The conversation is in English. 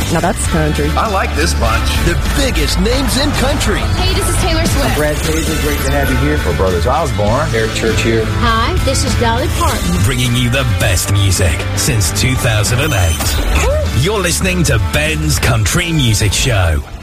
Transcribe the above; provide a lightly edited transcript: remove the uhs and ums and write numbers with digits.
Now that's country. I like this bunch. The biggest names in country. Hey, this is Taylor Swift. Brad Paisley, great to have you here. For Brothers Osborne. Eric Church here. Hi, this is Dolly Parton. Bringing you the best music since 2008. You're listening to Ben's Country Music Show.